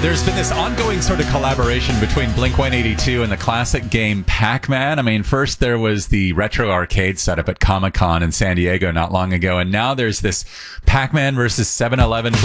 There's been this ongoing sort of collaboration between Blink-182 and the classic game Pac-Man. I mean, first there was the retro arcade setup at Comic-Con in San Diego not long ago, and now there's this Pac-Man versus 7-Eleven